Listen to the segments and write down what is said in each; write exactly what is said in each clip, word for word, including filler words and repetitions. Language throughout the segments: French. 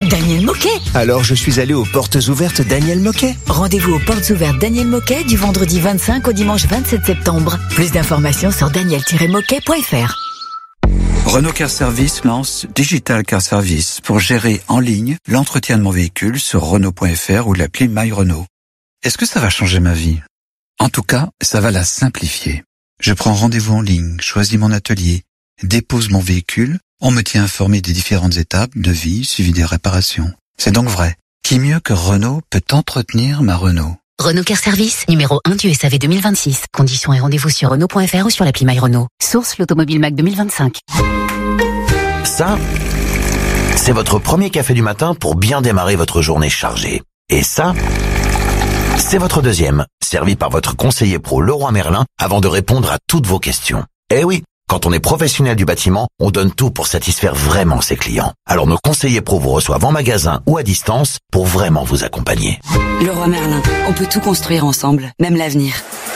Daniel Moquet. Alors je suis allé aux portes ouvertes Daniel Moquet. Rendez-vous aux portes ouvertes Daniel Moquet du vendredi vingt-cinq au dimanche vingt-sept septembre. Plus d'informations sur daniel tiret moquet point f r. Renault Car Service lance Digital Car Service pour gérer en ligne l'entretien de mon véhicule sur Renault point f r ou l'appli My Renault. Est-ce que ça va changer ma vie? En tout cas, ça va la simplifier. Je prends rendez-vous en ligne, choisis mon atelier, dépose mon véhicule, on me tient informé des différentes étapes, devis, suivi des réparations. C'est donc vrai. Qui mieux que Renault peut entretenir ma Renault? Renault Car Service, numéro un du S A V deux mille vingt-six. Conditions et rendez-vous sur Renault point f r ou sur l'appli My Renault. Source l'Automobile Mac deux mille vingt-cinq. Ça, c'est votre premier café du matin pour bien démarrer votre journée chargée. Et ça, c'est votre deuxième, servi par votre conseiller pro Leroy Merlin avant de répondre à toutes vos questions. Eh oui, quand on est professionnel du bâtiment, on donne tout pour satisfaire vraiment ses clients. Alors nos conseillers pro vous reçoivent en magasin ou à distance pour vraiment vous accompagner. Leroy Merlin, on peut tout construire ensemble, même l'avenir.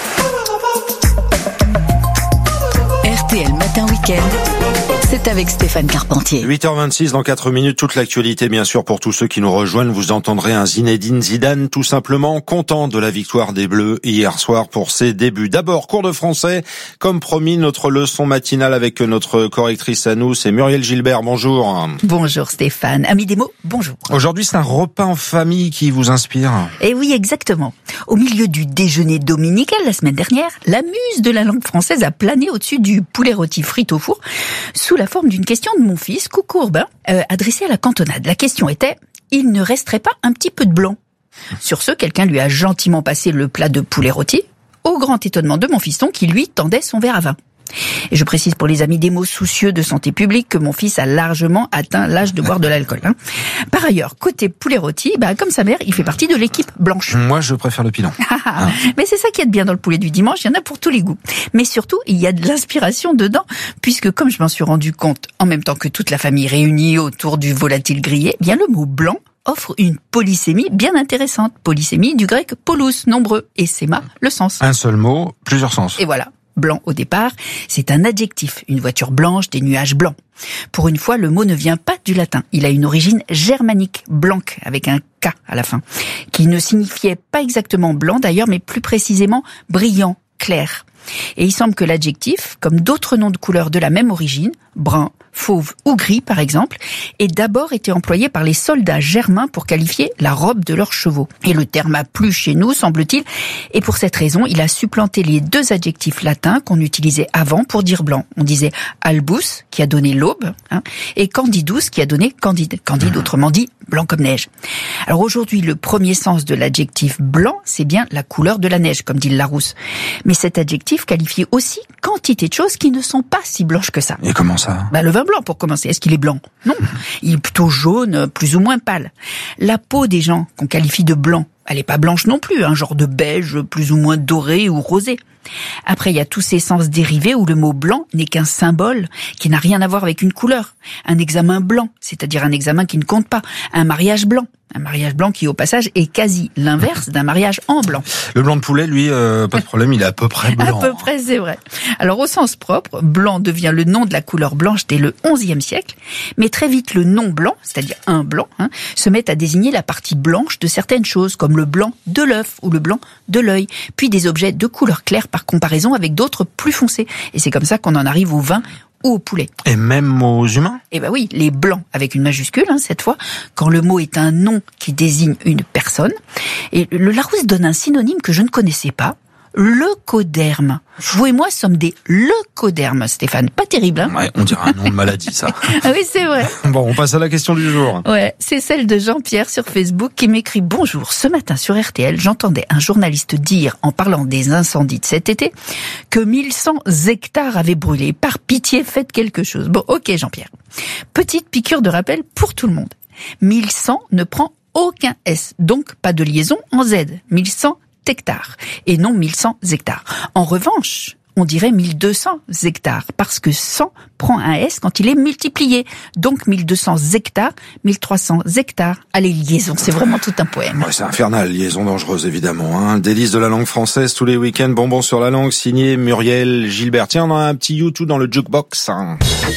R T L Matin Week-end, c'est avec Stéphane Carpentier. huit heures vingt-six dans quatre minutes, toute l'actualité bien sûr pour tous ceux qui nous rejoignent. Vous entendrez un Zinedine Zidane tout simplement content de la victoire des Bleus hier soir pour ses débuts. D'abord, cours de français, comme promis, notre leçon matinale avec notre correctrice à nous, c'est Muriel Gilbert. Bonjour. Bonjour Stéphane. Ami des mots, bonjour. Aujourd'hui, c'est un repas en famille qui vous inspire. Eh oui, exactement. Au milieu du déjeuner dominical la semaine dernière, la muse de la langue française a plané au-dessus du poulet rôti frit au four sous la forme d'une question de mon fils, Coucou Urbain, euh, adressée à la cantonade. La question était, il ne resterait pas un petit peu de blanc? Sur ce, quelqu'un lui a gentiment passé le plat de poulet rôti, au grand étonnement de mon fiston qui lui tendait son verre à vin. Et je précise pour les amis des mots soucieux de santé publique que mon fils a largement atteint l'âge de boire de l'alcool. Hein. Par ailleurs, côté poulet rôti, bah, comme sa mère, il fait partie de l'équipe blanche. Moi, je préfère le pilon. Ah. Mais c'est ça qui est bien dans le poulet du dimanche, il y en a pour tous les goûts. Mais surtout, il y a de l'inspiration dedans, puisque comme je m'en suis rendu compte, en même temps que toute la famille réunie autour du volatile grillé, bien le mot blanc offre une polysémie bien intéressante. Polysémie du grec polus, nombreux, et séma, le sens. Un seul mot, plusieurs sens. Et voilà. Blanc au départ, c'est un adjectif, une voiture blanche, des nuages blancs. Pour une fois, le mot ne vient pas du latin. Il a une origine germanique, blanc, avec un K à la fin, qui ne signifiait pas exactement blanc d'ailleurs, mais plus précisément brillant, clair. Et il semble que l'adjectif, comme d'autres noms de couleurs de la même origine, brun, fauve ou gris par exemple, ait d'abord été employé par les soldats germains pour qualifier la robe de leurs chevaux. Et le terme a plu chez nous, semble-t-il, et pour cette raison, il a supplanté les deux adjectifs latins qu'on utilisait avant pour dire blanc. On disait albus, qui a donné l'aube, hein, et candidus, qui a donné candide. Candide, autrement dit, blanc comme neige. Alors aujourd'hui, le premier sens de l'adjectif blanc, c'est bien la couleur de la neige, comme dit le Larousse. Mais cet adjectif qualifie aussi quantité de choses qui ne sont pas si blanches que ça. Et comment ça? Bah, le vin blanc, pour commencer. Est-ce qu'il est blanc? Non. Il est plutôt jaune, plus ou moins pâle. La peau des gens qu'on qualifie de blanc, elle est pas blanche non plus, un genre de beige plus ou moins doré ou rosé. Après, il y a tous ces sens dérivés où le mot blanc n'est qu'un symbole qui n'a rien à voir avec une couleur. Un examen blanc, c'est-à-dire un examen qui ne compte pas. Un mariage blanc. Un mariage blanc qui, au passage, est quasi l'inverse d'un mariage en blanc. Le blanc de poulet, lui, euh, pas de problème, il est à peu près blanc. À peu près, c'est vrai. Alors, au sens propre, blanc devient le nom de la couleur blanche dès le onzième siècle, mais très vite, le nom blanc, c'est-à-dire un blanc, hein, se met à désigner la partie blanche de certaines choses, comme le blanc de l'œuf ou le blanc de l'œil, puis des objets de couleur claire par comparaison avec d'autres plus foncés. Et c'est comme ça qu'on en arrive au vin ou au poulet. Et même aux humains? Eh ben oui, les blancs avec une majuscule, hein, cette fois, quand le mot est un nom qui désigne une personne. Et le Larousse donne un synonyme que je ne connaissais pas, leucoderme. Vous et moi sommes des leucodermes, Stéphane. Pas terrible, hein? Ouais, on dirait un nom de maladie, ça. Ah oui, c'est vrai. Bon, on passe à la question du jour. Ouais, c'est celle de Jean-Pierre sur Facebook qui m'écrit « Bonjour, ce matin sur R T L, j'entendais un journaliste dire, en parlant des incendies de cet été, que mille cent hectares avaient brûlé. Par pitié, faites quelque chose. » Bon, ok Jean-Pierre. Petite piqûre de rappel pour tout le monde. mille cent ne prend aucun S, donc pas de liaison en Z. mille cent hectares et non mille cent hectares. En revanche, on dirait mille deux cents hectares parce que cent prend un S quand il est multiplié. Donc mille deux cents hectares, mille trois cents hectares. Allez, liaison, c'est vraiment tout un poème. Ouais, c'est infernal, liaison dangereuse évidemment. Hein. Délice de la langue française tous les week-ends, bonbons sur la langue, signé Muriel Gilbert. Tiens, on a un petit YouTube dans le jukebox. Hein.